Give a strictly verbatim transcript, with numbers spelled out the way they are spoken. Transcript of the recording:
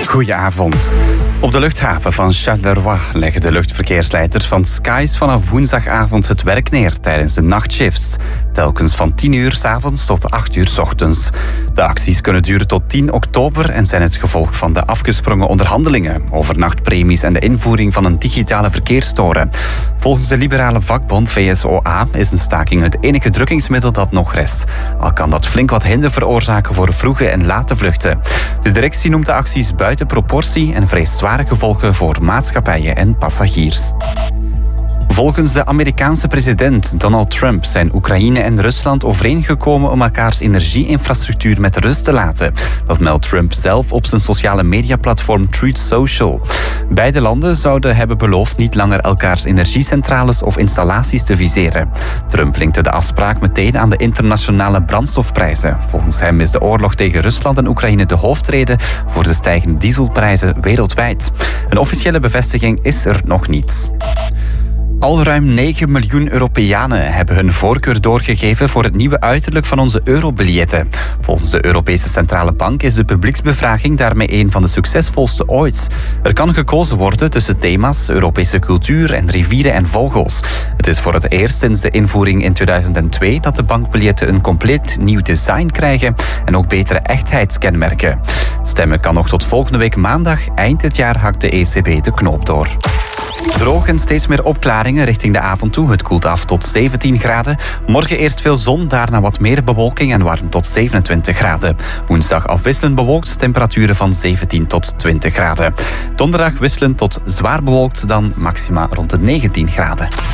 Goedenavond. Op de luchthaven van Charleroi leggen de luchtverkeersleiders van Skies vanaf woensdagavond het werk neer tijdens de nachtshifts. Telkens van tien uur 's avonds tot acht uur 's ochtends. De acties kunnen duren tot tien oktober en zijn het gevolg van de afgesprongen onderhandelingen over nachtpremies en de invoering van een digitale verkeerstoren. Volgens de liberale vakbond V S O A is een staking het enige drukkingsmiddel dat nog rest. Al kan dat flink wat hinder veroorzaken voor vroege en late vluchten. De directie noemt de acties buiten proportie en vreest zware gevolgen voor maatschappijen en passagiers. Volgens de Amerikaanse president Donald Trump zijn Oekraïne en Rusland overeengekomen om elkaars energieinfrastructuur met rust te laten. Dat meldt Trump zelf op zijn sociale mediaplatform Truth Social. Beide landen zouden hebben beloofd niet langer elkaars energiecentrales of installaties te viseren. Trump linkte de afspraak meteen aan de internationale brandstofprijzen. Volgens hem is de oorlog tegen Rusland en Oekraïne de hoofdreden voor de stijgende dieselprijzen wereldwijd. Een officiële bevestiging is er nog niet. Al ruim negen miljoen Europeanen hebben hun voorkeur doorgegeven voor het nieuwe uiterlijk van onze eurobiljetten. Volgens de Europese Centrale Bank is de publieksbevraging daarmee een van de succesvolste ooit. Er kan gekozen worden tussen thema's, Europese cultuur en rivieren en vogels. Het is voor het eerst sinds de invoering in tweeduizend twee dat de bankbiljetten een compleet nieuw design krijgen en ook betere echtheidskenmerken. Stemmen kan nog tot volgende week maandag. Eind dit jaar hakt de E C B de knoop door. Droog en steeds meer opklaringen richting de avond toe. Het koelt af tot zeventien graden. Morgen eerst veel zon, daarna wat meer bewolking en warm tot zevenentwintig graden. Woensdag afwisselend bewolkt, temperaturen van zeventien tot twintig graden. Donderdag wisselend tot zwaar bewolkt, dan maxima rond de negentien graden.